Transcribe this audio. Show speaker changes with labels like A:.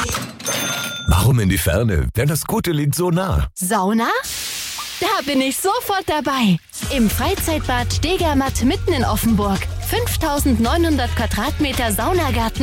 A: Warum in die Ferne, wenn das Gute liegt so nah?
B: Sauna? Da bin ich sofort dabei. Im Freizeitbad Stegermatt mitten in Offenburg. 5.900 Quadratmeter Saunagarten